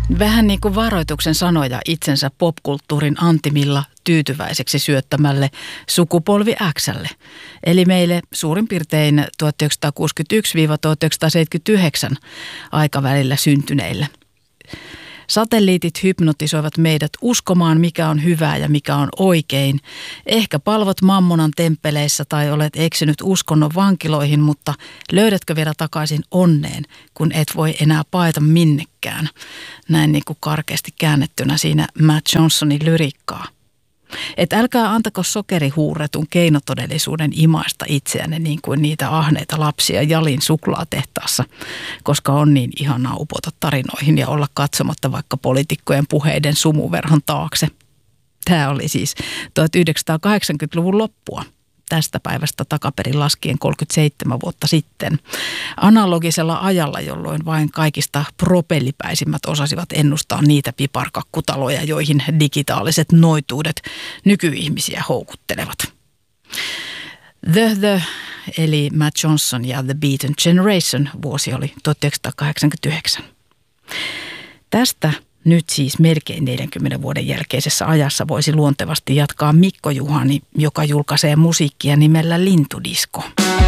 Vähän niin kuin varoituksen sanoja itsensä popkulttuurin antimilla tyytyväiseksi syöttämälle sukupolvi X:lle. Eli meille suurin piirtein 1961–1979 aikavälillä syntyneille. Satelliitit hypnotisoivat meidät uskomaan, mikä on hyvää ja mikä on oikein. Ehkä palvot mammonan temppeleissä tai olet eksynyt uskonnon vankiloihin, mutta löydätkö vielä takaisin onneen, kun et voi enää paeta minnekään? Näin niin kuin karkeasti käännettynä siinä Matt Johnsonin lyrikkaa. Et älkää antako sokerihuurretun keinotodellisuuden imaista itseänne niin kuin niitä ahneita lapsia Jalin suklaatehtaassa, koska on niin ihanaa upota tarinoihin ja olla katsomatta vaikka poliitikkojen puheiden sumuverhon taakse. Tämä oli siis 1980-luvun loppua. Tästä päivästä takaperin laskien 37 vuotta sitten. Analogisella ajalla, jolloin vain kaikista propellipäisimmät osasivat ennustaa niitä piparkakkutaloja, joihin digitaaliset noituudet nykyihmisiä houkuttelevat. The eli Matt Johnson ja The Beaten Generation vuosi oli 1989. Tästä nyt siis melkein 40 vuoden jälkeisessä ajassa voisi luontevasti jatkaa Mikko Juhani, joka julkaisee musiikkia nimellä Lintudisko.